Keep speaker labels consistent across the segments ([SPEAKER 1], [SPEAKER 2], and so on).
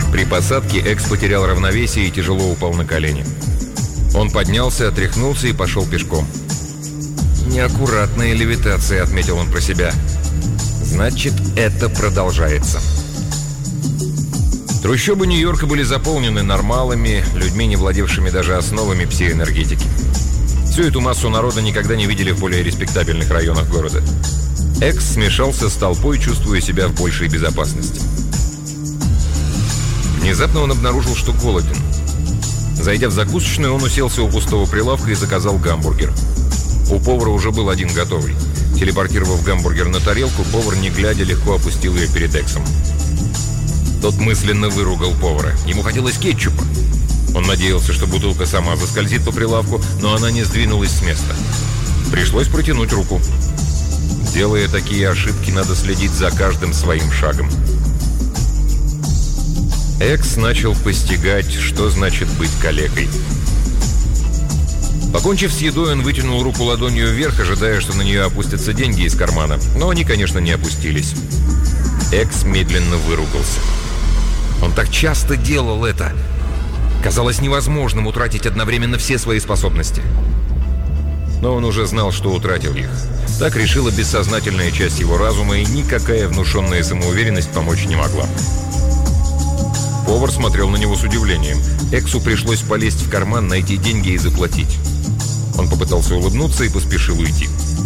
[SPEAKER 1] При посадке Экс потерял равновесие и тяжело упал на колени. Он поднялся, отряхнулся и пошел пешком. «Неаккуратная левитация», — отметил он про себя. «Значит, это продолжается». Трущобы Нью-Йорка были заполнены нормалами, людьми, не владевшими даже основами псиэнергетики. Всю эту массу народа никогда не видели в более респектабельных районах города. Экс смешался с толпой, чувствуя себя в большей безопасности. Внезапно он обнаружил, что голоден. Зайдя в закусочную, он уселся у пустого прилавка и заказал гамбургер. У повара уже был один готовый. Телепортировав гамбургер на тарелку, повар, не глядя, легко опустил ее перед Эксом. Тот мысленно выругал повара. Ему хотелось кетчупа. Он надеялся, что бутылка сама заскользит по прилавку, но она не сдвинулась с места. Пришлось протянуть руку. Делая такие ошибки, надо следить за каждым своим шагом. Экс начал постигать, что значит быть калекой. Покончив с едой, он вытянул руку ладонью вверх, ожидая, что на нее опустятся деньги из кармана. Но они, конечно, не опустились. Экс медленно выругался. Он так часто делал это. Казалось невозможным утратить одновременно все свои способности. Но он уже знал, что утратил их. Так решила бессознательная часть его разума, и никакая внушенная самоуверенность помочь не могла. Повар смотрел на него с удивлением. Эксу пришлось полезть в карман, найти деньги и заплатить. Он попытался улыбнуться и поспешил уйти.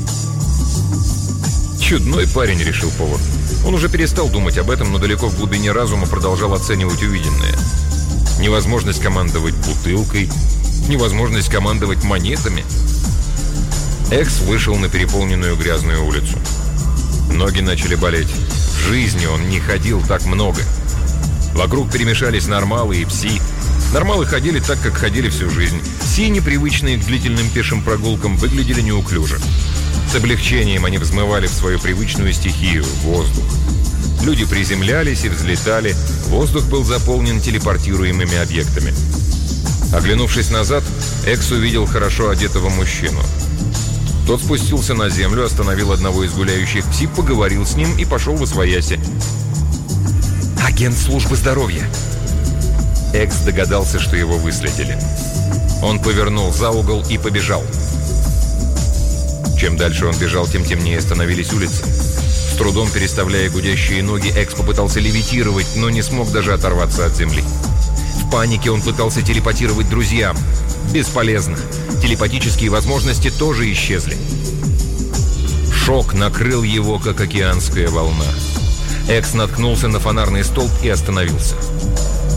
[SPEAKER 1] «Чудной парень», — решил повар. Он уже перестал думать об этом, но далеко в глубине разума продолжал оценивать увиденное. Невозможность командовать бутылкой, невозможность командовать монетами. Экс вышел на переполненную грязную улицу. Ноги начали болеть. В жизни он не ходил так много. Вокруг перемешались нормалы и пси. Нормалы ходили так, как ходили всю жизнь. Пси, непривычные к длительным пешим прогулкам, выглядели неуклюже. С облегчением они взмывали в свою привычную стихию – воздух. Люди приземлялись и взлетали. Воздух был заполнен телепортируемыми объектами. Оглянувшись назад, Экс увидел хорошо одетого мужчину. Тот спустился на землю, остановил одного из гуляющих пси, поговорил с ним и пошел восвояси. «Агент службы здоровья!» Экс догадался, что его выследили. Он повернул за угол и побежал. Чем дальше он бежал, тем темнее становились улицы. С трудом переставляя гудящие ноги, Экс попытался левитировать, но не смог даже оторваться от земли. В панике он пытался телепатировать друзьям. Бесполезно. Телепатические возможности тоже исчезли. Шок накрыл его, как океанская волна. Экс наткнулся на фонарный столб и остановился.